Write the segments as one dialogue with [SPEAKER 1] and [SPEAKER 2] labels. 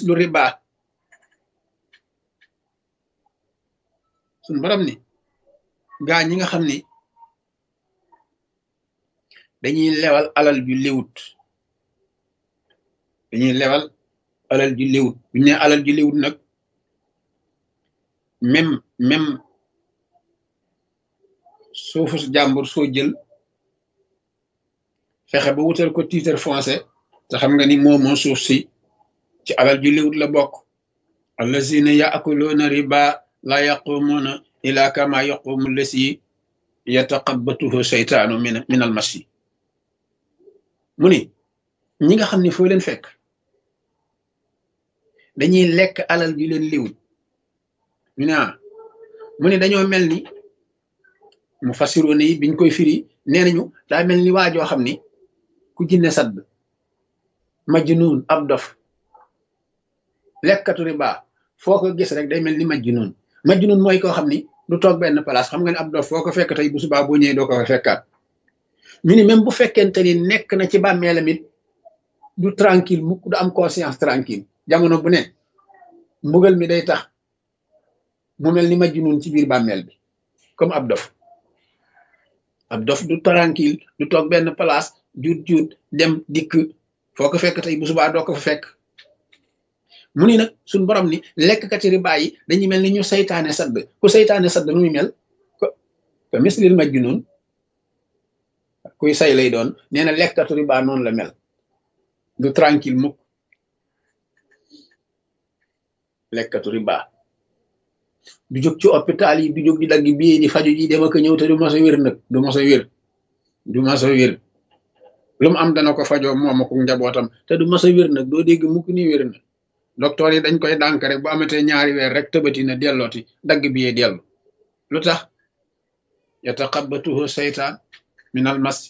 [SPEAKER 1] mislu riba suñ borom ni gaa ñi nga xam ni dañuy lewal alal ju léwut dañuy lewal alal ju léwut bu ñu ne alal ju léwut nag même suufu jàmbur soo jël fexe ba wutal ko titre foncier te xam nga ni moomoo suuf si ci alal ju léwut la bokk allazina yaakuluuna riba la yaqumuuna ila kama yaqumu lasi yataqabbatuhu seytaanu min al masi mu ni ñi nga xam ne foo leen fekk dañuy lekk alal ju leen léwut ñu ne mu ne dañoo mel ni mu fasiroone yi biñ koy firi nee nañu daa mel ni waajoo xam ni ku jinne sadd majnuun ab dof lekkatu riba foo ko gis rek day mel ni majnuun mooy koo xam ni du toog benn place xam nga ne ab dof foo ko fekk tey bu subaa boo ñëwee doo ko fekkaat ñu ni même bu fekkente ni nekk na ci bàmmeelam it du tranquille mukk du am conscience tranquille jamono bu ne mbugal mi day tax mu mel ni majnuun ci biir bàmmeel bi comme ab dof du tranquille du toog benn place juut dem dikk foo ko fekk tey bu subaa doo ko fa fekk mu ni nag suñ borom ni lekkati riba yi dañuy mel ni ñu saytaane sadd ku saytaane sadd nu muy mel ko mislil majnuun kuy say lay doon nee na lekkatu riba noonu la mel du tranquille mukk lekkatu riba du jóg ci hôpital yi du jóg di dagg bii di faju ji dem ak ñëw te du mos a wér nag du mos a wér lu mu am dana ko fajoo moom ak njabootam te du mos a wér nag doo dégg mukk ni wér na docteur yi dañ koy dànk rek bu amatee ñaari weer rek tëbati na dellooti dagg bii dellu lu tax yataqabbatuhu seytaan min al mas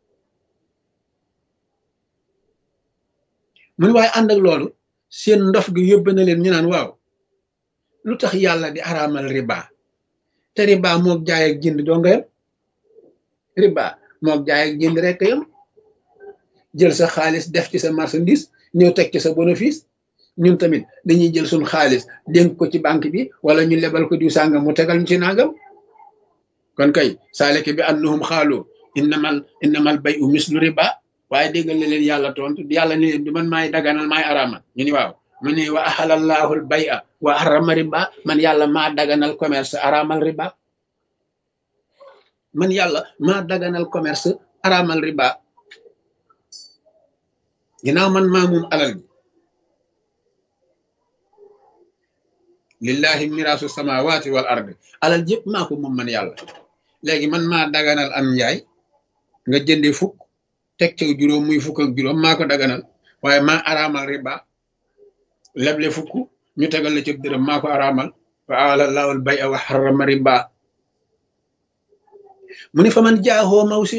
[SPEAKER 1] mu ne waaye ànd ak loolu seen ndof gi yóbbe na leen ñu naan waaw lu tax yàlla di araamal riba te riba moog jaay ak jënd doo nga yam riba moog jaay ak jënd rek yam jël sa xaalis def ci sa marchandise ñëw teg ci sa bénéfice ñun tamit dañuy jël suñ xaalis dénk ko ci banque bi wala ñu lebal ko diw sàngam mu tegal ñu ci nangam kon kay saaleke bi annahum xaalu innamal bay'u mislu riba waaye déggal na leen yàlla tontu yàlla ne leen du man maay daganal maay araamal ñu ni waaw mu ne wa ahalallahu al bay'a wa harrama riba man yàlla maa daganal commerce araamal riba man yàlla maa daganal commerce araamal riba ginnaaw man maa moom alal bi lillahi miraasu samawati wal ardi alal jëpp maa ko moom man yàlla léegi man maa daganal am njaay nga jënde fukk teg caw juróom muy fukk ak juróom maa ko daganal waaye maa araamal riba leble fukk ñu tegal la ci dërëm maa ko araamal wa alallahu al bay'a wa harrama riba mu ne fa man jaahoo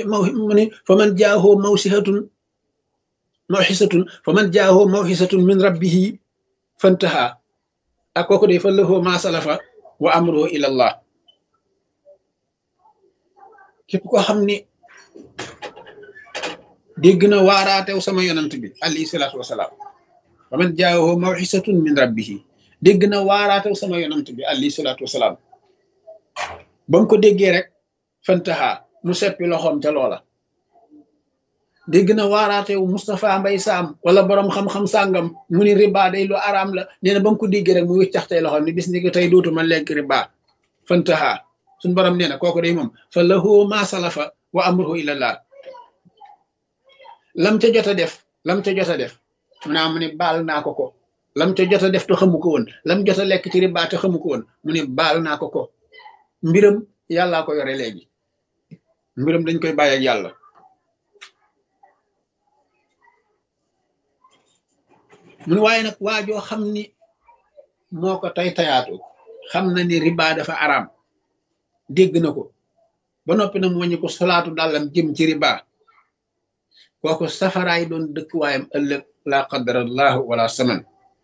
[SPEAKER 1] mawxisatun min rabbihi fantaha ak kooku de fa lahu ma salafa wa amruhu ila allah képp ko xam ni dégg na waaraatew sama yonant bi alayhi salaatu wasalaam fa man jaahoo mawxisatun min rabbihi dégg na waaraatew sama yonant bi alayhi salaatu wasalaam ba mu ko déggee rek fantaha mu seppi loxoom ca loola dégg na waaraatew Moustapha Mbay Saam wala borom xam-xam sàngam mu ni riba day lu araam la nee na ba mu ko déggee rek mu wiccax tey loxoom ni bis ni ko tey dootuma lekk riba fantaha suñ borom nee na kooku day moom fa lahu ma salafa wa amruhu ilallah lam ca jot a def mu naa mu ne baal naa ko lam ca jot a def te xamu ko woon lam jot a lekk ci riba te xamu ko woon mu ne baal naa ko mbiram yàllaa ko yore léegi mbiram dañ koy bàyyi ak yàlla mu ne waaye nag waajoo xam ni moo ko tay tayaatu xam na ni riba dafa araam dégg na ko ba noppi na mu wàññi ko solaatu dàllam jëm ci riba kooku safaraay doon dëkkuwaayam ëllëg la qadarallahu wala saman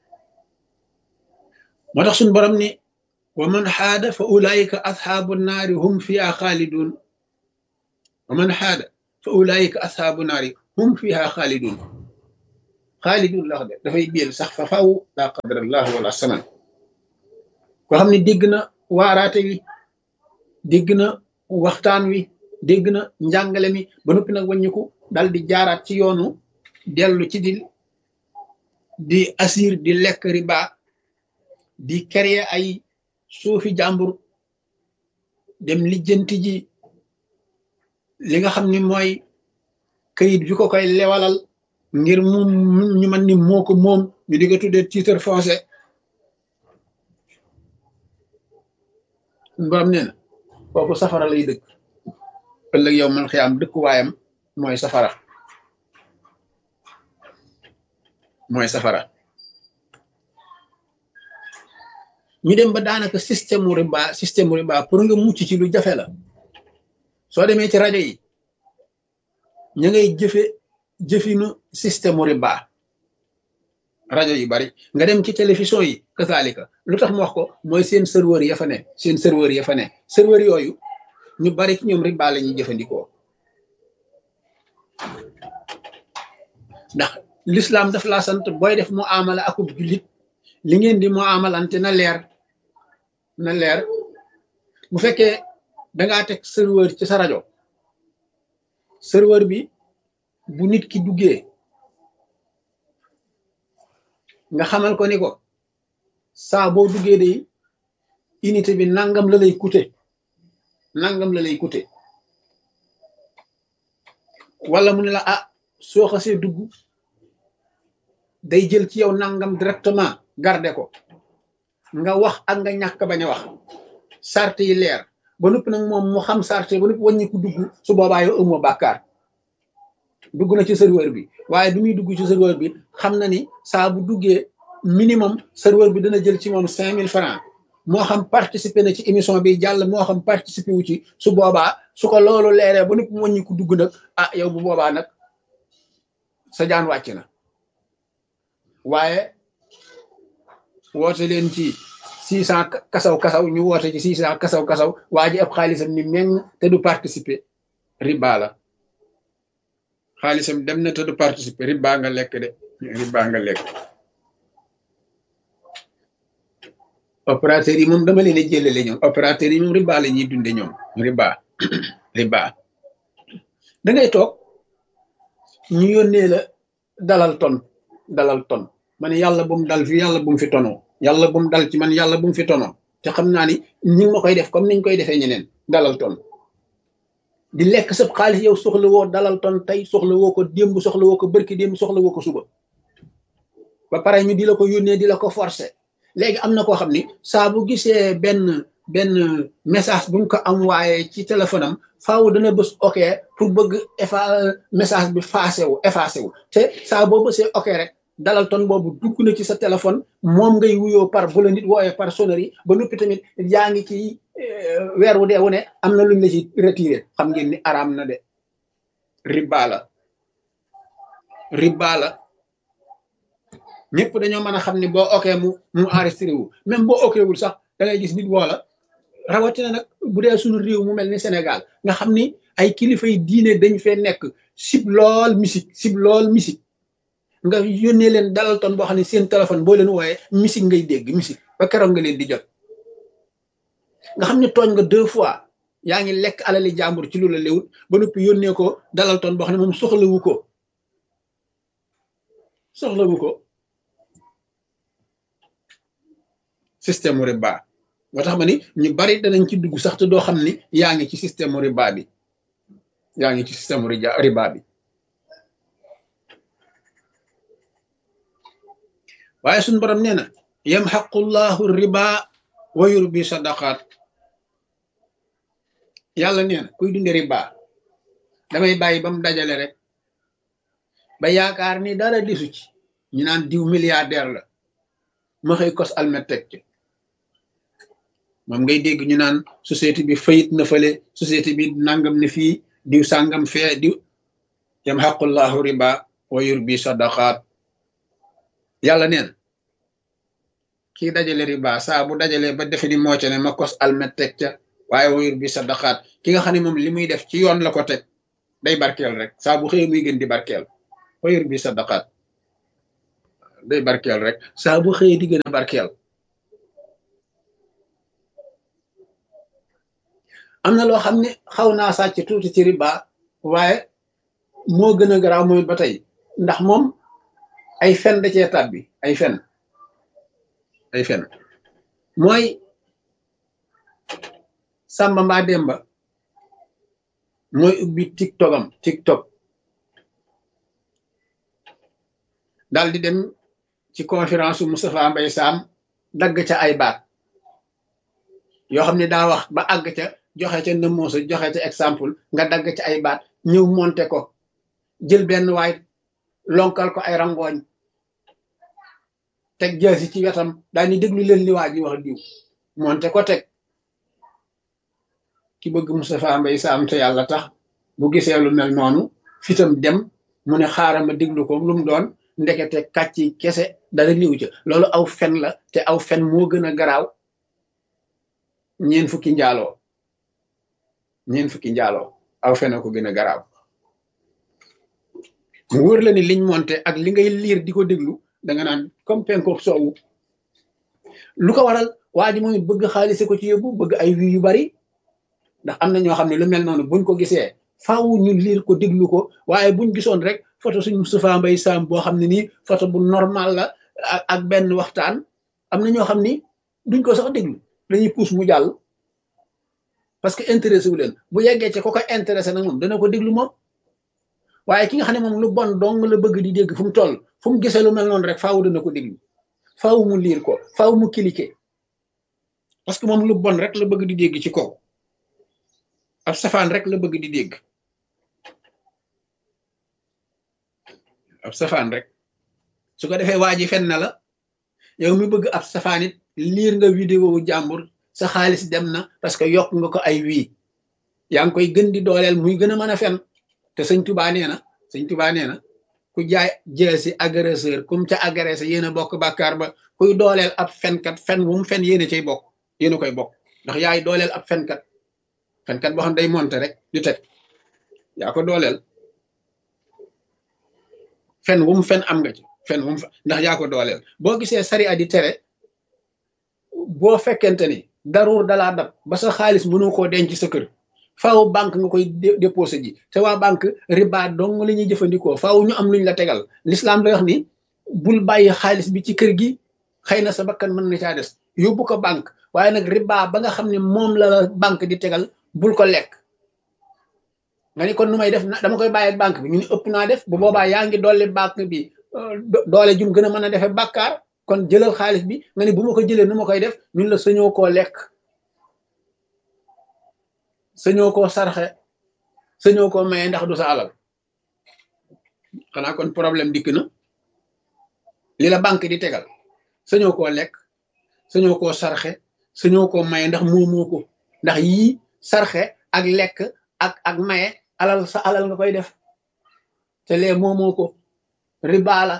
[SPEAKER 1] moo tax suñu borom ni wa man xaada fa ulaika asxaabu naari hum fiha xaalidun wa man xaada fa ulaika asxaabu naari hum fiha xaalidun xaalidun la wax de dafay biel sax fa faw la qadrallahu wala saman koo xam ne dégg na waaraate wi dégg na waxtaan wi dégg na njàngale mi ba noppi nag wàññiku dal di jaaraat ci yoonu dellu ci di asir di lekk riba di créer ay suufi jàmbur dem lijjanti ji li nga xam ni mooy kayit bi ko koy lewalal ngir mu ñu mën ni moo ko moom ñu di ko tuddee titre foncier borom nee na kooku safara lay dëkk ëllëg yow man xiyaam dëkkuwaayam mooy safara ñu dem ba daanaka système mu riba pour nga mucc ci lu jafe la soo demee ci rajo yi ñu ngay jëfinu système mu riba rajo yu bari nga dem ci télévision yi kasaalika lu tax mu wax ko mooy seen serveur ya fa ne serveur yooyu ñu bari ci ñoom riba la ñuy jëfandikoo ndax l'islam daf laa sant booy def mu amala akub jullit li ngeen di mu amalante na leer bu fekkee dangaa teg serveur ci sa rajo serveur bi bu nit ki duggee nga xamal ko ni ko saa boo duggee de unité bi nangam la lay coûter wala mu ne la ah soo xasee dugg day jël ci yow nangam directement garde ko nga wax ak nga ñàkk bañ a wax sart yi leer ba noppi nag moom mu xam sart yi ba noppi wàññi ko dugg su boobaa yow amoo bàkkaar dugg na ci serveur bi waaye bi muy dugg ci serveur bi xam na ni saa bu duggee minimum serveur bi dana jël ci moom 5000 francs moo xam participer na ci émission bi jàll moo xam participer wu ci su boobaa su ko loolu leeree ba noppi mu wàññi ko dugg nag ah yow bu boobaa nag sa jaan wàcc na waaye woote leen ci 600 kasaw ñu woote ci 600 kasaw waa ji ab xaalisam ni meng te du participer riba la xaalisam dem na te du participer riba nga lekk opérateur yi moom dama leen a jëlale ñoom opérateur yi moom riba la ñuy dunde ñoom riba da ngay toog ñu yónnee la dalal ton ma ne yàlla bu mu dal fi yàlla bu mu fi tonoo yàlla bu mu dal ci man yàlla bu mu fi tonoo te xam naa ni ñi ma koy def comme niñ koy defee ñeneen dalal ton di lekk sab xaalis yow soxla woo dalal ton tey soxla woo ko démb soxla woo ko bërki démb soxla woo ko suba ba pare ñu di la ko yónnee di la ko forcer léegi am na koo xam ni saa bu gisee benn message buñ ko envoyé ci téléphone am faaw dana bës ok pour bëgg message bi effacé wu te saa boo bësee ok rek dalal ton boobu dugg na ci sa téléphone moom ngay wuyoo par bu la nit wooyee par sonnerie ba noppi tamit yaa ngi ci weer wu dee wu ne am na luñ la ci retiré xam ngeen ni araam na de riba la ñëpp dañoo mën a xam ni boo ok mu enregistré wu même boo ok wul sax da ngay gis nit woola rawatina nag bu dee suñu réew mu mel ni Sénégal nga xam ni ay kilifa yi diine dañ fee nekk sib lool musique nga yónnee leen dalal ton boo xam ne seen téléphone boo leen wooyee musique ngay dégg musique ba keroog nga leen di jot nga xam ne tooñ nga 2 fois yaa ngi lekk alali jàmbur ci lu la léwut ba noppi yónnee ko dalal ton boo xam ne moom soxlawu ko système mu riba moo tax ma ni ñu bari danañ ci dugg sax te doo xam ni yaa ngi ci système mu riba bi waaye suñu borom nee na yamhaqullahu riba wa yurbi sadaqaat yàlla nee na kuy dunde riba damay bàyyi ba mu dajale rek ba yaakaar ni dara disu ci ñu naan diw milliardaire la ma xëy kos almet teg ci moom ngay dégg ñu naan société bi fayit na fële société bi nangam ne fii diw sàngam fee diw yamhaqullahu riba wa yurbi sadaqaat yàlla neen kii dajale riba saa bu dajalee ba defe ni moo ca ne ma kos almet teg ca waaye wa yurbi sadaqaat ki nga xam ne moom li muy def ci yoon la ko teg day barkeel rek saa bu xëy muy gën di barkeel wa yurbi sadaqaat day barkeel rek saa bu xëyee di gën a barkeel. am na loo xam ne xaw naa sàcc tuuti ci riba waaye moo gën a garaaw mooy ba tey ndax moom ay fen da cee tàbbi ay fen mooy Samba mbaa Demba mooy ubbi TikTok daal di dem ci conférence su Moustapha Mbaye Sam dagg ca ay baat yoo xam ne daa wax ba àgg ca joxe ca nëmoosa joxe ca exemple nga dagg ca ay baat ñëw monte ko jël benn waay lonkal ko ay rangooñ teg jaasi ci wetam daal ni déglu leen li waa ji wax diw monte ko teg ki bëgg Moustapha Mbaye Sam te yàlla tax bu gisee lu mel noonu fitam dem mu ne xaaral ma déglu ko lu mu doon ndekete kàcci kese dara liw ca loolu aw fen la te aw fen moo gën a garaaw ñeen fukki njaaloo aw fen a ko gën a garaaw mu wóor la ni liñ monte ak li ngay liir di ko déglu da nga naan comme penko soowu lu ko waral waa ji moom it bëgg xaalise ko ci yóbbu bëgg ay vues yu bari ndax am na ñoo xam ne lu mel noonu buñ ko gisee faaw ñu liir ko déglu ko waaye buñ gisoon rek photo suñ Moustapha Mbaye Sam boo xam ne nii photo bu normal la ak benn waxtaan am na ñoo xam ni duñ ko sax déglu lañuy puus mu jàll parce que intéressé wu leen bu yeggee ci ko koy intéressé nag moom dana ko déglu moom waaye ki nga xam ne moom lu bon dong la bëgg di dégg fu mu toll fu mu gisee lu mel noonu rek faaw dana ko déglu faaw mu liir ko faaw mu cliquer parce que moom lu bon rek la bëgg di dégg ci kaw ab safaan rek la bëgg di dégg ab safaan rek su ko defee waa ji fen na la yow mi bëgg ab safaan it liir nga vidéo wu jàmbur sa xaalis dem na parce que yokk nga ko ay wii yaa ngi koy gën di dooleel muy gën a mën a fen te sëñ Tuubaa nee na ku jaay jeesi agresseur kum ca agressé yéen a bokk bàkkaar ba kuy dooleel ab fenkat fen wu mu fen yéen a cay bokk yéen a koy bokk ndax yaay dooleel ab fenkat boo xam day monte rek di teg yaa ko dooleel fen wu mu fen am nga ci fen wu mu ndax yaa ko dooleel boo gisee sariya di tere boo fekkente ni daruur dalaa dab ba sa xaalis mënoo koo denc sa kër faaw banque nga koy déposé ji te waa banque riba dong la ñuy jëfandikoo faaw ñu am luñ la tegal l'islam lay wax ni bul bàyyi xaalis bi ci kër gi xëy na sa bakkan mën na caa des yóbbu ko banque waaye nag riba ba nga xam ne moom la banque di tegal bul ko lekk nga ni kon nu may def dama koy bàyyi banque bi ñu ne ëpp naa def bu boobaa yaa ngi dolli banque bi doole jum gën a mën a defee bàkkaar kon jëlal xaalis bi nga ni bu ma ko jëlee nu ma koy def ñun la sañoo koo lekk sañoo koo sarxe sañoo koo maye ndax du sa alal xanaa kon problème dikk na li la banque di tegal sañoo koo lekk sañoo koo sarxe sañoo koo maye ndax moomoo ko ndax yii sarxe ak lekk ak maye alal sa alal nga koy def te lee moomoo ko riba la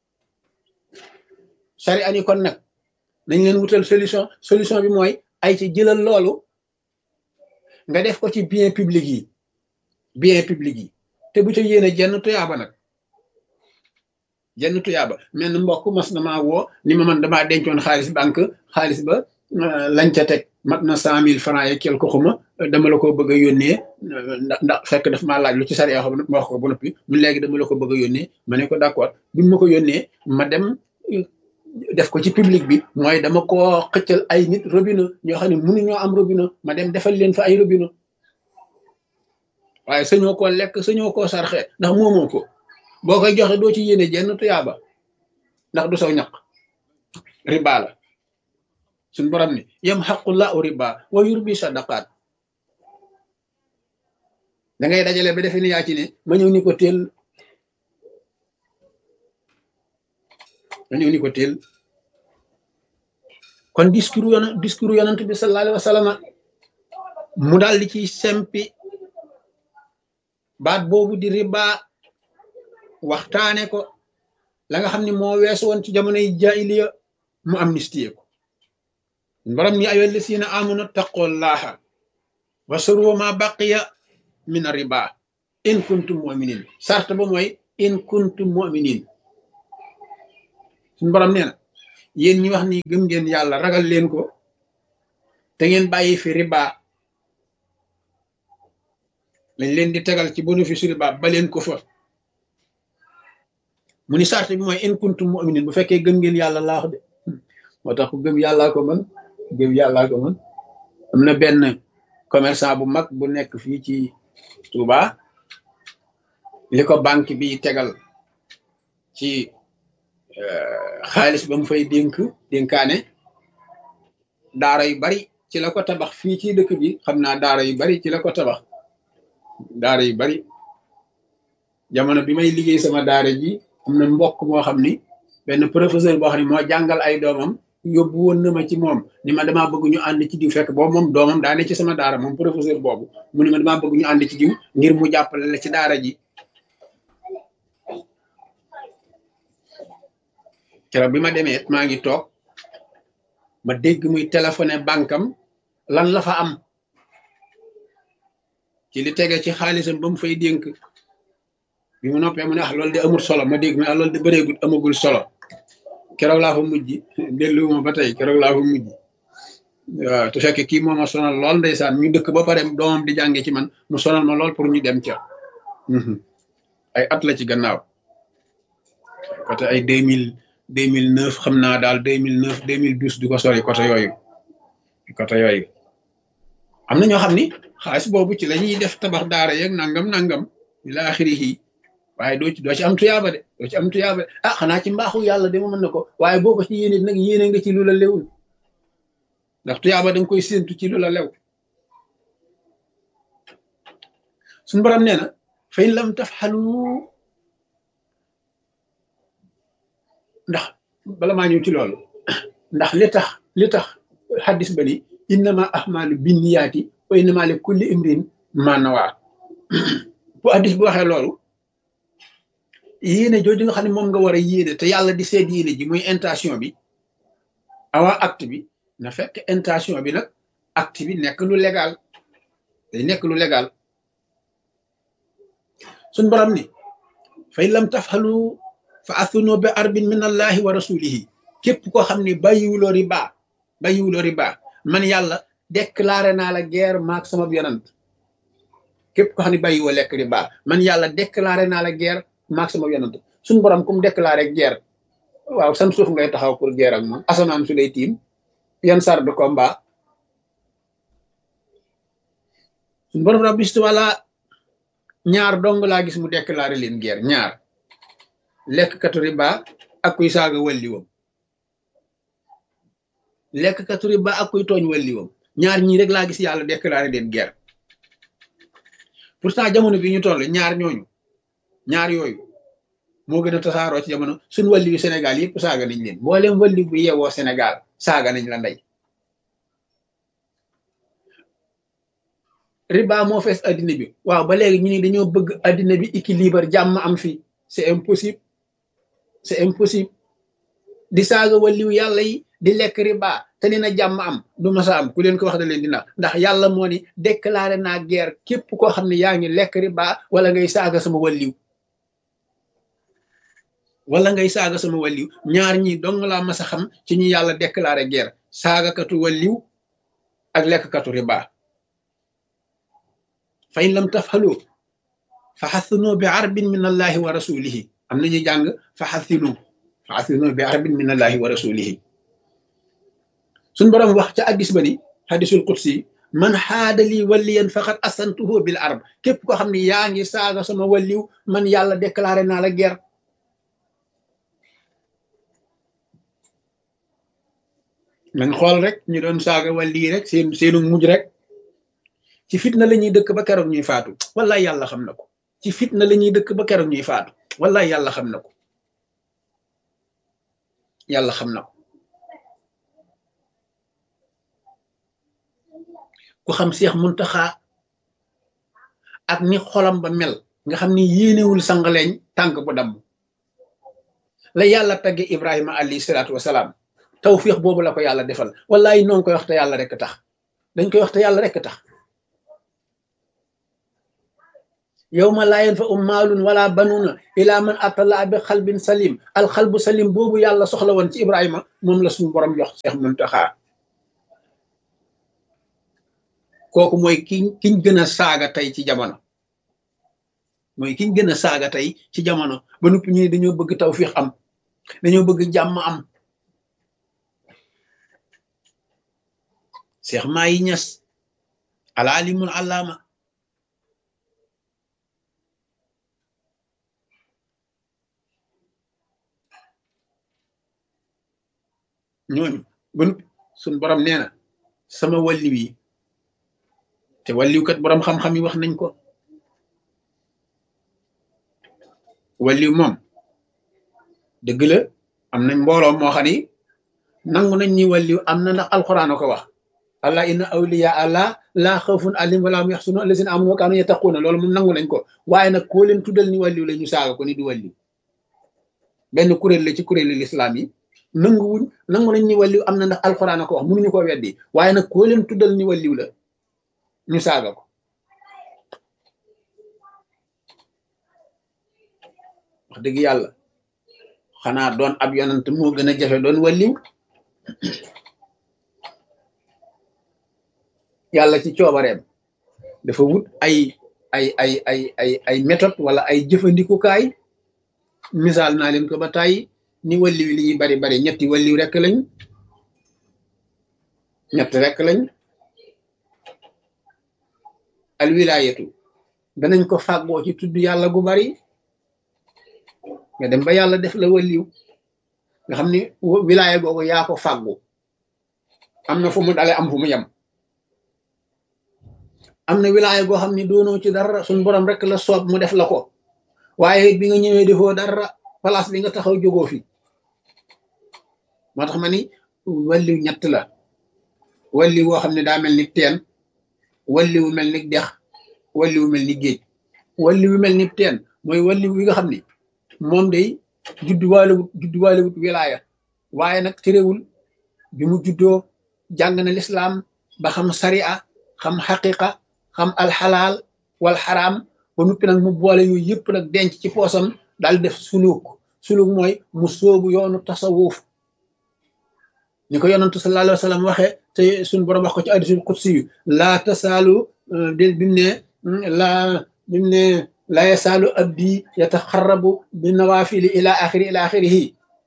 [SPEAKER 1] sari ani kon nag nañ leen wutal solution bi mooy ay ci jëlal loolu nga def ko ci bien public yi te bu ca yéene jenn tuyaaba nag jenn tuyaaba mel ni mbokk mas na maa woo ni ma man damaa dencoon xaalis banque xaalis ba lañ ca teg mat na 100 000 francs yi quelque xuma dama la ko bëgg a yónnee ndax fekk daf maa laaj lu ci sariya xam ma wax ko ba noppi mu léegi dama la ko bëgg a yónnee ma ne ko d'accord bi ma ko yónnee ma dem def ko ci public bi mooy dama koo xëccal ay nit robinet ñoo xam ne mënuñoo am robinet ma dem defal leen fa ay robinet waaye sañoo koo lekk sañoo koo sarxe ndax moomoo ko boo koy joxe doo ci yéene jenn tuyaaba ndax du saw ñaq riba la suñ borom ni yam xaqullahu riba wa yurbi sadaqaat da ngay dajale ba defe ni yaa ci ne ma ñëw ni ko teel kon discours yonent bi sallallahu alayhi wa sallam mu daal di ci sempi baat boobu di riba waxtaane ko la nga xam ne moo weesu woon ci jamonoy jaahiliya mu amnistie ko borom ni ayyuhal lazina amanu taqullaha wasaru ma baqiya min riba in kuntum mu'minin sart ba mooy in kuntum mu'minin suñu borom nee na yéen ñi wax ni gëm ngeen yàlla ragal leen ko te ngeen bàyyi fi riba lañ leen di tegal ci bénéfice riba ba leen ko fa mu ni sart bi mooy in kuntum mu'minin bu fekkee gëm ngeen yàlla laa wax de moo tax ku gëm yàllaa ko mën gëm yàllaa ko mën am na benn commerçant bu mag bu nekk fii ci Touba li ko banque bi tegal ci xaalis ba mu fay dénkaane daara yu bari ci la ko tabax fii ci dëkk bi xam naa daara yu bari ci la ko tabax daara yu bari jamono bi may liggéey sama daara ji am na mbokk moo xam ni benn professeur boo xam ne moo jàngal ay doomam yóbbu woon na ma ci moom ni ma damaa bëgg ñu ànd ci diw fekk boobu moom doomam daa ne ci sama daara moom professeur boobu mu ni ma damaa bëgg ñu ànd ci diw ngir mu jàppale la ci daara ji keroog bi ma demee maa ngi toog ma dégg muy téléphoné bankam lan la fa am ci li tege ci xaalisam ba mu fay dénk bi mu noppee mu ne loolu de amul solo ma dégg mu ne loolu de bëreegul amagul solo keroog laa fa mujj delluwuma ba tey keroog laa fa mujj waaw te fekk kii moo ma sonal lool ndeysaan ñu dëkk ba pare doomam di jànge ci man mu sonal ma lool pour ñu dem ca ay at la ci gannaaw côté ay 2009 xam naa daal 2009 2012 du ko sori côté yooyu am na ñoo xam ni xaalis boobu ci la ñuy def tabax daara yeeg nangam ila axirihi waaye doo ci am tuyaaba de doo ci am tuyaaba de ah xanaa ci mbaaxu yàlla de ma mën na ko waaye boo ko ci yéene nag yéene nga ci lu la lewul ndax tuyaaba da nga koy séentu ci lu la lew suñu borom nee na fa in lam tafxalu ndax bala maa ñëw ci loolu ndax li tax xaddis ba ni innama ahmalu binniyaati wa innama li kulli imrin ma nawaa bu xaddis bu waxee loolu yéene jooju nga xam ne moom nga war a yéene te yàlla di seet yéene ji muy intention bi avant acte bi na fekk intention bi nag acte bi nekk lu légal day nekk lu légal suñ borom ni fa in lam tafxalu fa athunu bi arbin min allahi wa rasulihi képp koo xam ne bàyyiwuloo riba man yàlla déclaré naa la guerre maak sama yonant képp koo xam ne bàyyiwoo lekk riba man yàlla déclaré naa la guerre maak sama yonant suñ borom kum déclaré guerre waaw san suuf ngay taxaw pour guerre ak moom asamaan su lay tiim yan sar de combat suñ borom rabbi wala ñaar dong laa gis mu déclaré leen guerre ñaar lekkkatu riba ak kuy saaga walliwam lekkkatu riba ak kuy tooñ walliwam ñaar ñii rek laa gis yàlla déclaré leen guerre pourtant jamono bi ñu toll ñaar yooyu moo gën a tasaaroo ci jamono suñ walliwu Sénégal yëpp saaga nañ leen mboolem walli bu yeewoo Sénégal saaga nañ la ndey riba moo fees addina bi waaw ba léegi ñu ni dañoo bëgg addina bi équilibre jàmm am fi c'est impossible di saaga walliw yàlla yi di lekk riba te ni na jàmm am du masa am ku leen ko wax da leen dina ndax yàlla moo ni déclaré naa guerre képp koo xam ne yaa ngi lekk riba wala ngay saaga sama walliw ñaar ñi dong laa masa xam ci ñu yàlla déclaré guerre saagakatu walliw ak lekkkatu riba fa in lam tafxalu fa xathinu bi arbin min allahi wa rasulihi am nañu jàng fa xathinu bi arbin min allahi wa rasulihi suñ borom wax ca addis ba ni hadisul qudsi man xaadali waliyan faqad asantuhu bil arb képp koo xam ne yaa ngi saaga sama walliw man yàlla déclaré naa la guerre nañ xool rek ñu doon saaga walli rek seenu mujj rek ci fitna la ñuy dëkk ba keroog ñuy faatu wallaay yàlla xam na ko ci fitna la ñuy dëkk ba keroog ñuy faatu wallaay yàlla xam na ko ku xam Seex Muntaxa ak ni xolam ba mel nga xam ni yéenewul sangaleñ tànk bu damm la yàlla tagge Ibrahima alayhi salaatu wasalaam tawfiix boobu la ko yàlla defal wallaay noonu koy wax te yàlla rek tax dañ koy wax te yàlla rek tax yawma laa yanfa'u maalun wala banuuna ila man atallaa bi xalbin salim alxalbu salim boobu yàlla soxla woon ci Ibrahima moom la suñu borom jox Seex Muntaxa kooku mooy kiñ gën a saaga tey ci jamono mooy kiñ gën a saaga tey ci jamono ba noppi ñu ne dañoo bëgg tawfiix am dañoo bëgg jàmm am Seex Maayi Ñas al alimul allaama ñooñu ba noppi suñ borom nee na sama walliw yi te walliw kat borom xam-xam yi wax nañ ko walliw moom dëgg la am nañ mbooloo moo xam ni nangu nañ ñi walliw am na ndax alquran a ko wax allah inna awliya allah laa xawfun alayhim wala hum yaxzanun allazina amanu wa kaanu yattaquuna loolu moom nangu nañ ko waaye nag koo leen tuddal ni walliw la ñu saaga ko ni du walliw benn kuréel la ci kuréelu lislaam yi nangu nañ ni walliw am na ndax alquran a ko wax mënuñu ko weddi waaye nag koo leen tuddal ni walliw la ñu saaga ko wax dëgg yàlla xanaa doon ab yonant moo gën a jafe doon walliw yàlla ci coobareem dafa wut ay méthode wala ay jëfandikukaay misaal naa leen ko ba tàyyi ni walliw li ñuy bari bari ñett rek lañ al wilaayatu danañ ko fàggoo ci tudd yàlla gu bari nga dem ba yàlla def la walliw nga xam ni wilaaya googu yaa ko fàggu am na fu mu dale am fu mu yem am na wilaaya goo xam ni doonoo ci dara suñ borom rek la soob mu def la ko waaye bi nga ñëwee defoo dara place bi nga taxaw jógoo fi moo tax ma ni walliw ñett la walliw woo xam ne daa mel ni teen walliwu mel ni dex walliwu mel ni géej walliwu mel ni teen mooy walliw wi nga xam ni moom day judduwaalewut wilaaya waaye nag terewul bi mu juddoo jàng na lislaam ba xam sariya xam xaqiqa xam alxalaal wal xaraam ba nuppi nag mu boole yooyu yëpp nag denc ci poosam daal def suluk mooy mu sóobu yoonu tasawuf ni ko yonantu sallallahu alayhi wa sallam waxee te suñ borom wax ko ci hadiisul qudsi yu laa tasaalu bimu ne laa yasaalu abdi yataxarrabu bi nawaafili ila axirihi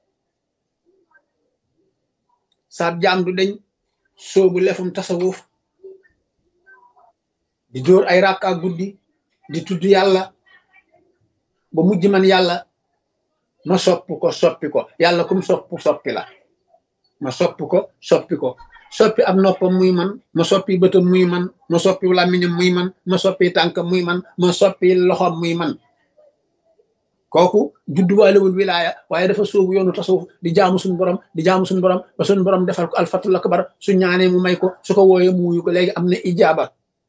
[SPEAKER 1] saab jaam du dañ soobu lefum tasawuf di dóor ay rakka guddi di tudd yàlla ba mujj man yàlla ma soppi ko yàlla kum soppi la ma soppi ab noppam muy man ma soppi bëtam muy man ma soppi làmmiñam muy man ma soppi tànkam muy man ma soppi loxom muy man kooku judduwaalewul wilaaya waaye dafa sóobu yoonu tasawuf di jaamu suñu borom ba suñu borom defal ko alfatul akbar su ñaanee mu may ko su ko wooyee mu wuyu ko léegi am na ijaaba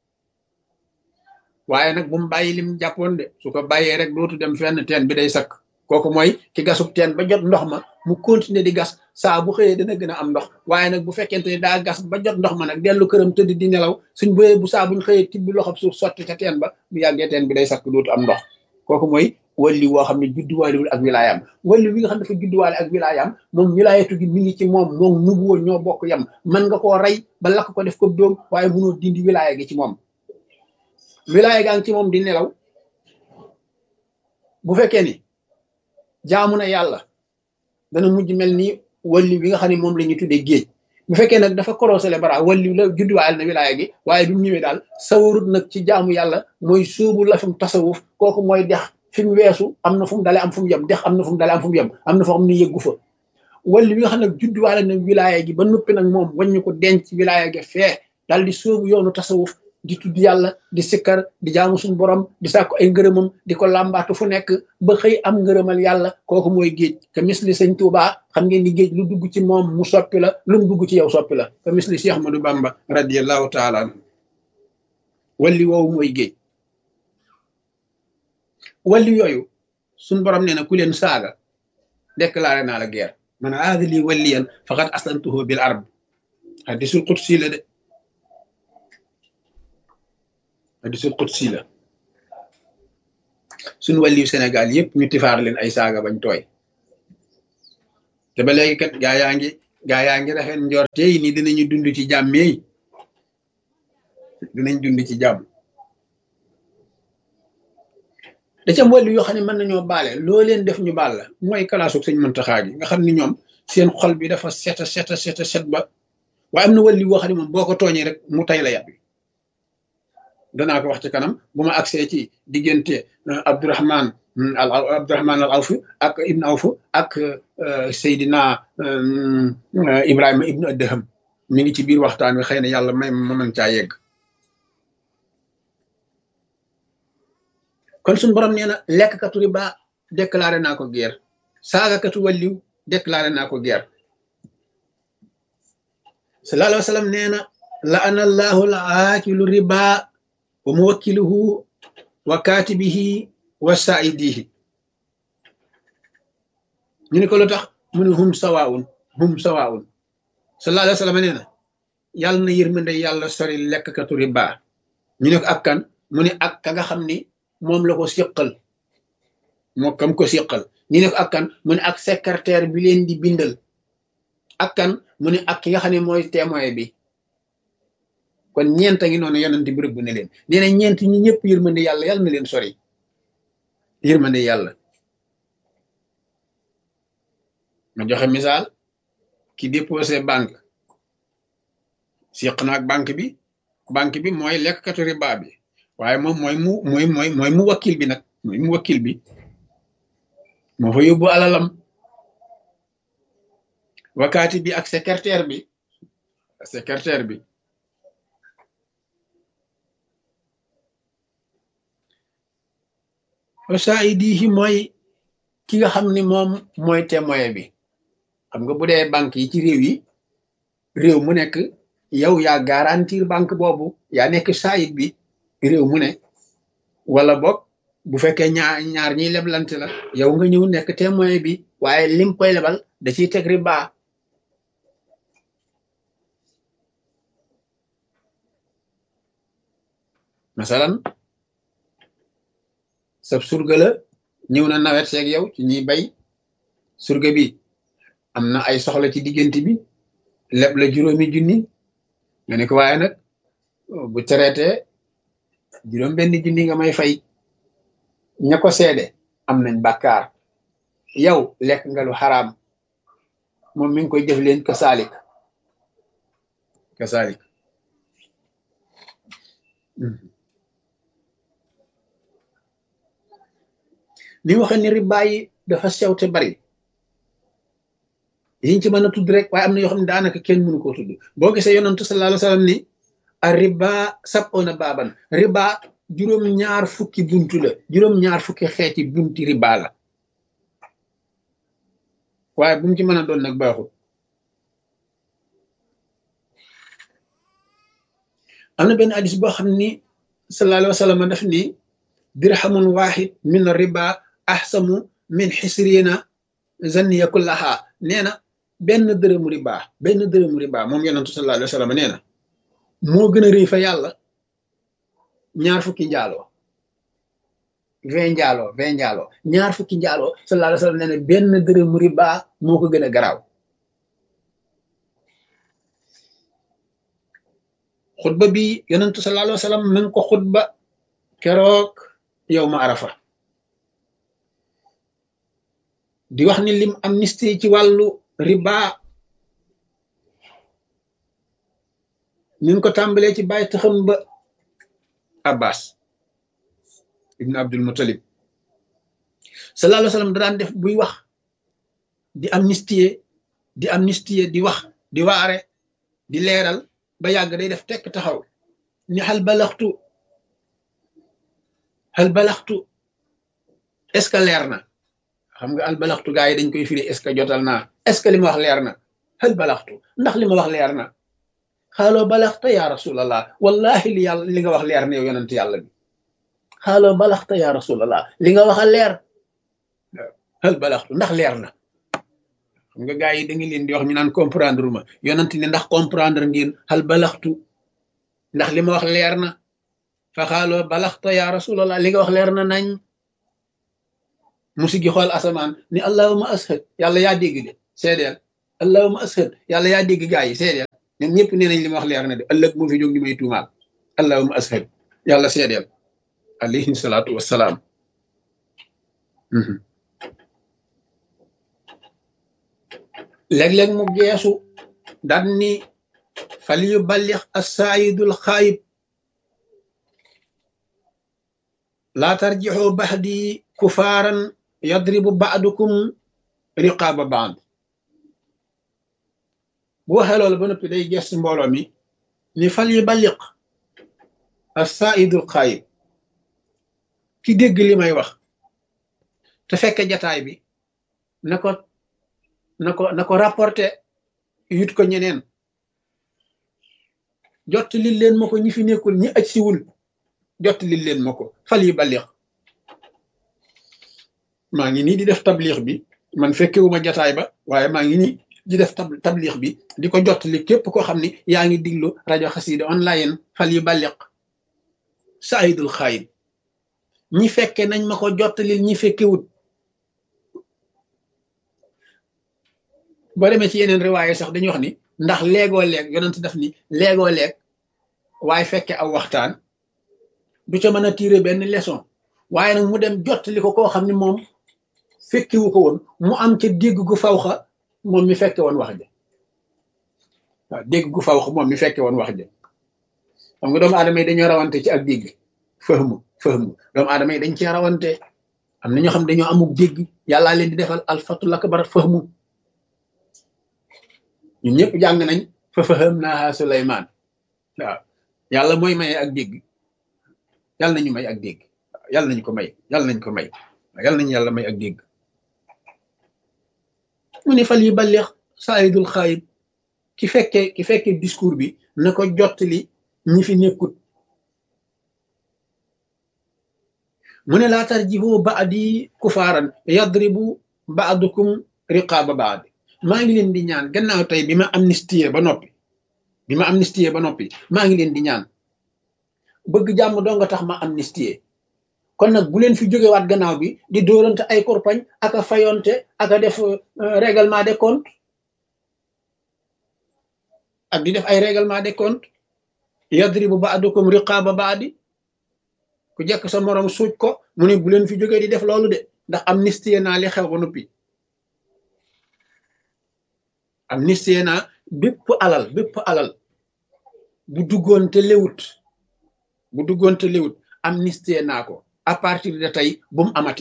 [SPEAKER 1] waaye nag bu mu bàyyi lim jàppoon de su ko bàyyee rek dootu dem fenn teen bi day sakk kooku mooy ki gasub teen ba jot ndox ma mu continuer di gas saa bu xëyee dana gën a am ndox waaye nag bu fekkente ne daa gas ba jot ndox ma nag dellu këram tëdd di nelaw suñ bëyee bu saa buñ xëyee tibbi loxob suuf sotti ca teen ba bu yàggee teen bi day sakk dootu am ndox kooku mooy walli woo xam ne judduwaalewul ak wilaayaam walli wi nga xam ne dafa judduwaale ak wilaayaam moom wilaayatu gi mi ngi ci moom nubuwoo ñoo bokk yam mën nga koo rey ba lakk ko def ko dóom waaye mënoo dindi wilaaya gi ci moom wilaaya gaa ngi ci moom di nelaw bu fekkee ni jaamu na yàlla dana mujj mel ni walli bi nga xam ne moom la ñuy tuddee géej bu fekkee nag dafa korosele bara walli la judduwaale na wilaaya gi waaye bi mu ñëwee daal sawarut nag ci jaamu yàlla mooy sóobu la fi mu tasawuf kooku mooy dex fi mu weesu am na fu mu dale am fu mu yem dex am na fu mu dale am fu mu yem am na foo xam ne yëggu fa walli bi nga xam ne judduwaale na wilaaya gi ba noppi nag moom waññu ko denc wilaaya gi fee daal di sóobu yoonu tasawuf di tudd yàlla di sikkar di jaamu suñu borom di sàkku ay ngërëmam di ko làmbaatu fu nekk ba xëy am ngërëmal yàlla kooku mooy géej ka misli sëñ Tuubaa xam ngeen ni géej lu dugg ci moom mu soppi la lu mu dugg ci yow soppi la ka misli Cheikh Ahmadou Bamba radiyallahu taala anhu walli woowu mooy géej walli yooyu suñ borom nee na ku leen saaga déclaré naa la guerre man aada lii walliyan faqad aslantuhu bil arb hadisul qudsi la de hadisul qudsi la suñu wàlliw Sénégal yëpp ñu tifaar leen ay saaga bañ tooy te ba léegi kat gaa yaa ngi rafet njorte yi ni dinañu dund ci jàmmeey dinañ dund ci jàmm da ca wàllu yoo xam ne mën nañoo baale loo leen def ñu baal la mooy kalaasug sëñ Muntaxa gi nga xam ni ñoom seen xol bi dafa set ba waaye am na wàllu woo xam ne moom boo ko tooñee rek mu tay la yàbbi danaa ko wax ci kanam bu ma agsee ci diggante Abdourahman al Awf ak Ibn Awf ak Seydina Ibrahima Ibn Adham mi ngi ci biir waxtaan wi xëy na yàlla may ma mën caa yegg kon suñu borom nee na lekkkatu riba déclaré naa ko guerre saagakatu wàlliw déclaré naa ko guerre sallallahu alayhi wa sallam nee na la ana allahu la aakilu riba wa muwakkiluhu wa katibihi wa saidihi ñu ne ko lu tax mu ne hum sawaun sallallahu alayhi wa sallam nee na yàlla na yërmande yàlla sori lekkkatu riba ñu ne ko ak kan mu ne ak ka nga xam ni moom la ko siqal moo kam ko siqal ñu ne ko ak kan mu ne ak secrétaire bi leen di bindal ak kan mu ne ak ki nga xam ne mooy témoin bi kon ñeent a ngi noonu yonent bi rëbb ne leen nee na ñeent ñi ñëpp yërmande yàlla yàlla na leen sori yërmande yàlla ma joxe misaal ki déposé banque siq na ak banque bi mooy lekkatu riba bi waaye moom mooy mu wakkil bi nag mooy mu wakkil bi moo fa yóbbu alalam wakaati bi ak secrétaire bi wasaidihi mooy ki nga xam ni moom mooy témoin bi xam nga bu dee banque yi ci réew mu nekk yow yaa garantir banque boobu yaa nekk saayit bi réew mu ne wala boog bu fekkee ñaar ñiy leblante la yow nga ñëw nekk témoin bi waaye lim koy lebal da ciy teg riba masalan sab surga la ñëw na nawet seeg yow ci ñuy bay surga bi am na ay soxla ci diggante bi leb la 5,000 nga ne ko waaye nag bu traité 6,000 nga may fay ña ko seede am nañ bàkkaar yow lekk nga lu xaraam moom mi ngi koy jëf leen kasaalik li waxe ni riba yi dafa sew te bari yiñ ci mën a tudd rek waaye am na yoo xam ne daanaka kenn mënu koo tudd boo gisee yonantu sallallahu alayhi wa sallam ni a riba sab'una baaban riba 2 buntu la 2 xeeti bunti riba la waaye bu mu ci mën a doon nag baaxul am na benn hadis boo xam ni sallallahu alayhi wa sallam daf ni dirhamun wahid min riba ahsamu min xisrina zanniya kullaha nee na benn dërëmu riba moom yonentu sallallahu alayhi wa sallam nee na moo gën a rëy fa yàlla 20 njaaloo 20 njaaloo 20 njaaloo sallallahu alayhi wa sallam nee na benn dërëmu riba moo ko gën a garaaw xutba bi yonentu sallallahu alayhi wa sallam mi ngi ko xutba keroog yow ma arafa di wax ni lim amnistie ci wàllu riba ni ngi ko tàmbalee ci bàyyi taxam ba Abbas ibn Abdul Muttalib sallallahu alayhi wa sallam da daan def buy wax di amnistie di wax di waare di leeral ba yàgg day def tekk taxaw ni hal balaxtu est-ce que leer na xam nga al balaxtu gaa yi dañ koy firi est-ce que jotal naa est-ce que li ma wax leer na hal balaxtu ndax li ma wax leer na xaaloo balaxta ya rasulallah wallahi li nga wax leer na yow yonent yàlla bi xaaloo balaxta ya rasulallah li nga wax a leer hal balaxtu ndax leer na xam nga gaa yi da ngi leen di wax ñu naan comprendre ma yonent ne ndax comprendre ngeen hal balaxtu ndax li ma wax leer na fa xaaloo balaxta ya rasulallah li nga wax leer na nañ mu siggi xool asamaan ni allahuma ashad yàlla yaa dégg de seedeel allahuma ashad yàlla yaa dégg gaa yi seedeel ñoom ñëpp nee nañ li ma wax leer na de ëllëg mu fi jóg ñu may tuumaal allahuma ashad yàlla seedeel alayhi salaatu wassalaam léeg-léeg mu geesu daan ni fal yuballigh as-saayidul xaayib laa tarjixu baxdi kufaaran yadribu ba'dukum riqaaba ba'd bu waxee loolu ba noppi day gees mbooloo mi ni fal yuballigh as-saayidul xaayib ki dégg li may wax te fekk jataay bi na ko rapporté yut ko ñeneen jot li leen ma ko ñi fi nekkul ñi aj siwul jot li leen ma ko fal yuballigh maa ngi nii di def tabliix bi man fekkewuma jataay ba waaye maa ngi nii di def tabliix bi di ko jot li képp koo xam ni yaa ngi diglu rajo xasida online fal yuballigh saayidul xaayib ñi fekke nañ ma ko jottalil ñi fekkewut boo demee ci yeneen riwaaye sax dañuy wax ni ndax léegoo leeg yonent daf ni léegoo leeg waaye fekke aw waxtaan du ca mën a tirer benn leçon waaye nag mu dem jottali ko koo xam ne moom fekkiwu ko woon mu am ca dégg gu fawxa moom mi fekke woon wax ja waaw dégg gu fawxa moom mi fekke woon wax ja xam nga doomu aadama yi dañoo rawante ci ak dégg fahmu doomu aadama yi dañ cee rawante am na ñoo xam dañoo amuk dégg yàllaa leen di defal alfatul akbar fahmu ñun ñëpp jàng nañ fa fahamnaaha Suleymaan waaw yàlla mooy maye ak dégg yàlla nañu may ak dégg yàlla nañ ko may yàlla nañ ko may yàlla nañu yàlla may ak dégg mu ne fal yuballigh saayidul xaayib ki fekkee discours bi na ko jottali ñi fi nekkut mu ne laa tarjihu ba'di kufaaran yadribu ba'dukum riqaaba ba'd maa ngi leen di ñaan gannaaw tey bi ma amnistie ba noppi maa ngi leen di ñaan bëgg jàmm doo nga tax ma amnistie kon nag bu leen fi jógewaat gannaaw bi di dóorante ay kurpañ ak a fayonte ak a def règlement des comptes ak di def ay règlement des comptes yadribu ba'dukum riqaaba ba'di ku jekk sa morom suuj ko mu ne bu leen fi jógee di def loolu de ndax amnistie naa li xew ba noppi amnistie naa bépp alal bu duggoon te lewut amnistie naa ko à partir de tey bu mu amati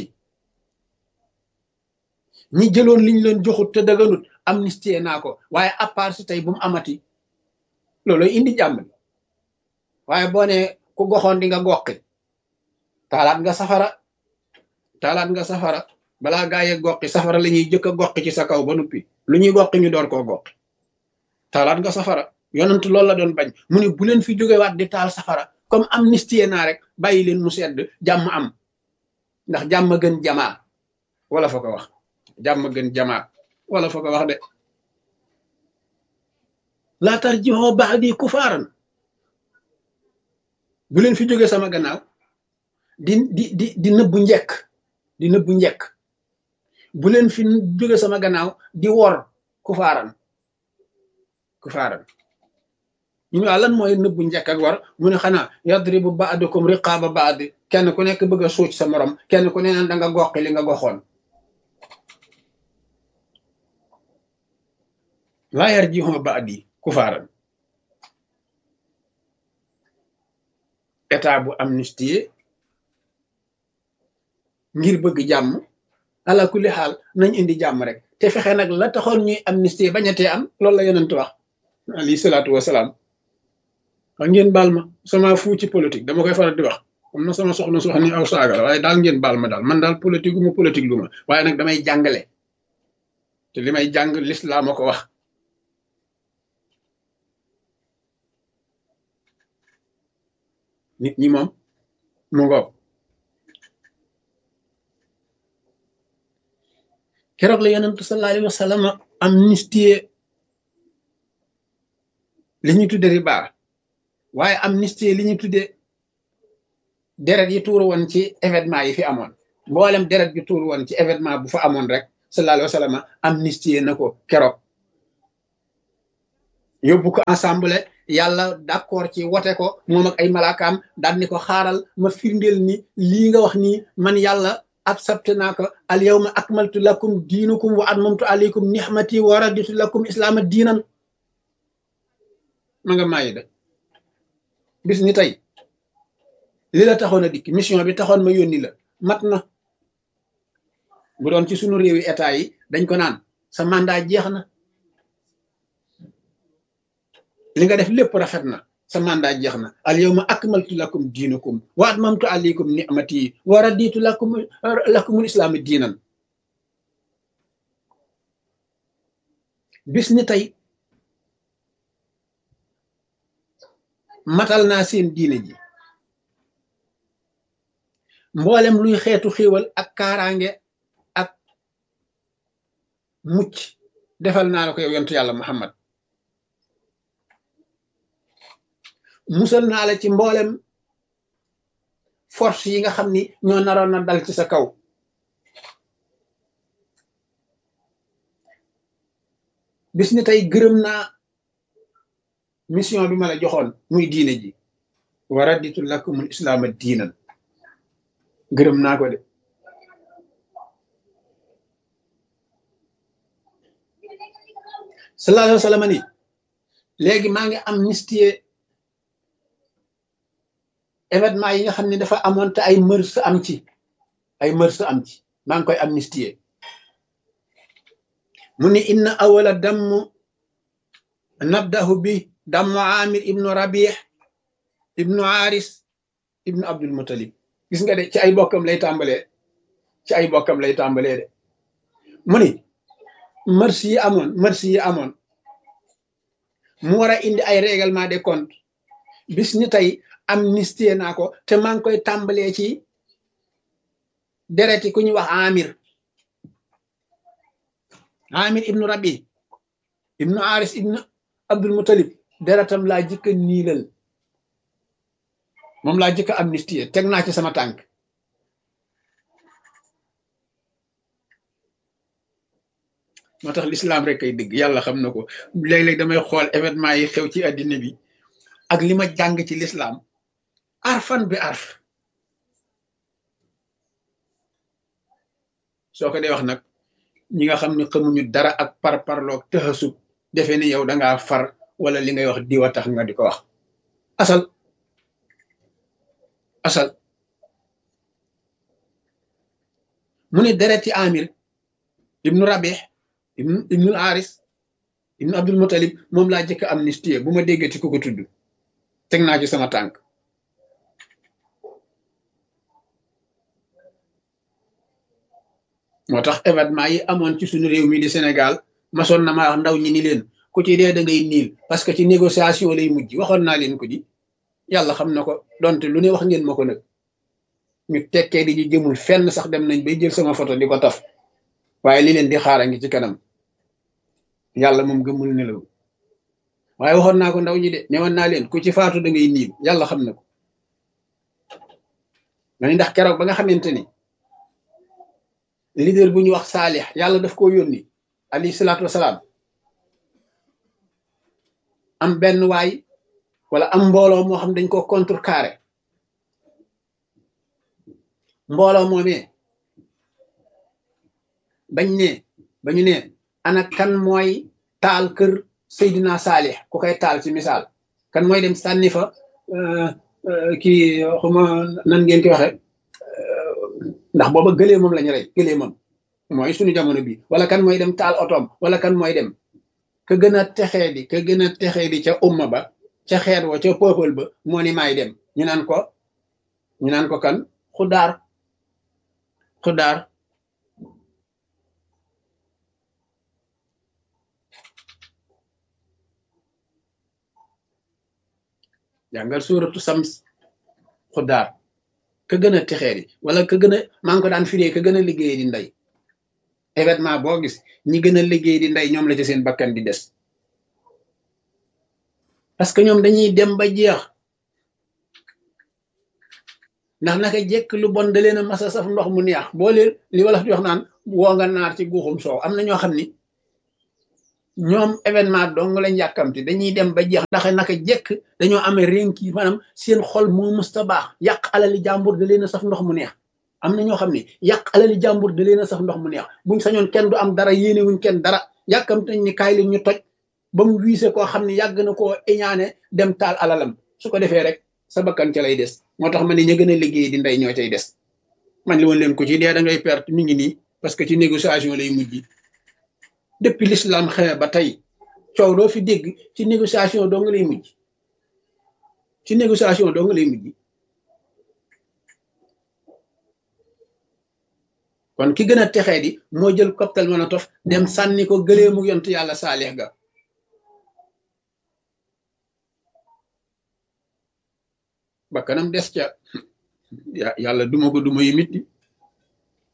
[SPEAKER 1] ñi jëloon liñ leen joxut te daganut amnistie naa ko waaye à partir tey bu mu amati looloy indi jàmm waaye boo ne ku goxoon di nga goqi taalaat nga safara balaa gaa yee goqi safara la ñuy jëkk a goqi ci sa kaw ba noppi lu ñuy goqi ñu door koo goqi taalaat nga safara yonent loolu la doon bañ mu ne bu leen fi jógewaat di taal safara comme amnistie naa rek bàyyi leen mu sedd jàmm am ndax jàmm gën jamaa wala fa ko wax jàmm gën jamaa wala fa ko wax de laa tarji'u ba'di kufaaran bu leen fi jóge sama gannaaw di nëbbu njekk bu leen fi jóge sama gannaaw di wor kufaaran ñu ne lan mooy nëbbu njekk ak war mu ne xanaa yadribu ba'dukum riqaaba ba'd kenn ku nekk bëgg a suuc sa morom kenn ku ne naan da nga goqi li nga goxoon laa yarji'u ba'di kufaaran état bu amnistie ngir bëgg jàmm ala kulli xaal nañ indi jàmm rek te fexe nag la taxoon ñuy amnistie bañatee am loolu la yonent wax alayhi salaatu wasalaam wax ngeen baal ma sama fu ci politique dama koy faral di wax am na sama soxna su wax ni aw saaga la waaye daal ngeen baal ma daal man daal politique lu ma waaye nag damay jàngale te li may jàng lislaam a ko wax nit ñi moom mu ngoog keroog la yonentu sallallahu alayhi wa sallam amnistie li ñu tudde riba waaye amnistie li ñu tudde deret yi tuuru woon ci événement yi fi amoon mboolem deret ju tuur woon ci événement bu fa amoon rek sallallahu alayhi wa sallam amnistie na ko keroog yóbbu ko assemblée yàlla d'accord ci wote ko moom ak ay malaakaam daal ni ko xaaral ma firndeel ni lii nga wax nii man yàlla accepté naa ko al yawma akmaltu lakum diinukum wa atmamtu alaykum nihmati wa raditu lakum islaama diinan ma nga maayi da bis ni tey li la taxoon a dikk mission bi taxoon ma yónni la mat na bu doon ci sunu réewi état yi dañ ko naan sa mandat jeex na li nga def lépp rafet na sa mandat jeex na al yawma akmaltu lakum diinakum wa atmamtu alaykum ni'mati wa raditu lakumul islaama diinan bis ni tey matal naa seen diine ji mboolem luy xeetu xéewal ak kaaraange ak mucc defal naa la ko yow yontu yàlla Muhammad musal naa la ci mboolem force yi nga xam ni ñoo naroon na dal ci sa kaw bis ni tey gërëm naa mission bi ma la joxoon muy diine ji wa raditu lakumul islaama diinan gërëm naa ko de sallallahu alayhi wa sallam ni léegi maa ngi amnistie événement yi nga xam ne dafa amoon te ay mërs am ci maa ngi koy amnistie mu ni inna awala damm nabdahu bi dammu amir ibnu rabih ibnu aris ibnu abdul mutalib gis nga de ci ay bokkam lay tàmbalee de mu ni mërs yi amoon mu war a indi ay règlement des comptes bis ni tey amnistie naa ko te maa ngi koy tàmbalee ci dereti ku ñuy wax amir ibnu rabi ibnu aris ibnu abdul mutalib deretam laa jëkka niilal moom laa jëkka amnistie teg naa ci sama tànk moo tax l'islam rek kay dëgg yàlla xam na ko léeg-léeg damay xool événement yi xew ci àddina bi ak li ma jàng ci l'islam arfan bi arf soo ko dee wax nag ñi nga xam ne xamuñu dara ak parloog tëxasub defe ni yow dangaa far wala li ngay wax diwa tax nga di ko wax asal mu ne dereti amir ibnu rabih ibnu aris ibnu abdul mutalib moom laa jëkk amnistie bu ma déggati ku ko tudd teg naa ci sama tànk moo tax événement yi amoon ci suñu réew mi di Sénégal masoon na ma wax ndaw ñi ni leen ku ci dee da ngay niil parce que ci négociation lay mujj waxoon naa leen ko di yàlla xam na ko donte lu ne wax ngeen ma ko nag ñu tekkee di ñu jëmul fenn sax dem nañ bay jël sama photo di ko taf waaye li leen di xaara ngi ci kanam yàlla moom gëmul nelaw waaye waxoon naa ko ndaw ñi de newoon naa leen ku ci faatu da ngay niil yàlla xam na ko ma ni ndax keroog ba nga xamante ni leader bu ñu wax saalix yàlla daf koo yónni alayhi salaatu wasalaam am benn waay wala am mbooloo moo xam dañ ko contrecarré mbooloo moomee bañu ne ana kan mooy taal kër Seydina Saalix ku koy taal ci misaal kan mooy dem sànni fa kii xuma nan ngeen koy waxe ndax booba gëlee moom lañu rey gëlee moom mooy suñu jamono bi wala kan mooy dem taal otoom wala kan mooy dem ka gën a texee di ca umma ba ca xeet wa ca peuple ba moo ni maay dem ñu naan ko kan xudaar jàngal suuratu Sams xudaar ka gën a texee di wala ka gën a maa ngi ko daan firee ka gën a liggéey di ndey événement boo gis ñi gën a liggéey di ndey ñoom la ci seen bakkan di des parce que ñoom dañuy dem ba jeex ndax naka jekk lu bon da leen a masa saf ndox mu neex boo leen li wala di wax naan woo nga naar ci guuxum soow am na ñoo xam ni ñoom événement dong lañ yàkkamti dañuy dem ba jeex ndax naka jekk dañoo amee rénki maanaam seen xol moo musta baax yàq alali jàmbur da leen a saf ndox mu neex am na ñoo xam ne yàq alali jàmbur da leen a saf ndox mu neex buñ sañoon kenn du am dara yéene wuñ kenn dara yàkkamti nañ ni kaay leen ñu toj ba mu wiise koo xam ne yàgg na koo iñaane dem taal alalam su ko defee rek sa bakkan ca lay des moo tax ma ne ña gën a liggéey di ndey ñoo cay des man li woon leen ko ci dee da ngay perte mi ngi nii parce que ci négociation lay mujj depuis l'islam xewe ba tey coow doo fi dégg ci négociation doo nga lay mujj ci négociation doo nga lay mujj kon ki gën a texee di moo jël cocktail Molotov dem sànni ko gëleemu yont yàlla saalix ga ba kanam des ca yàlla duma ko duma yu mitti